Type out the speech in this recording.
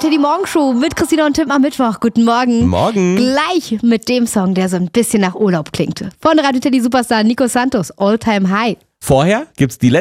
Teddy Morgenshow mit Christina und Tim am Mittwoch. Guten Morgen. Morgen. Gleich mit dem Song, der so ein bisschen nach Urlaub klingt. Von Radio Teddy Superstar Nico Santos, All Time High. Vorher gibt's die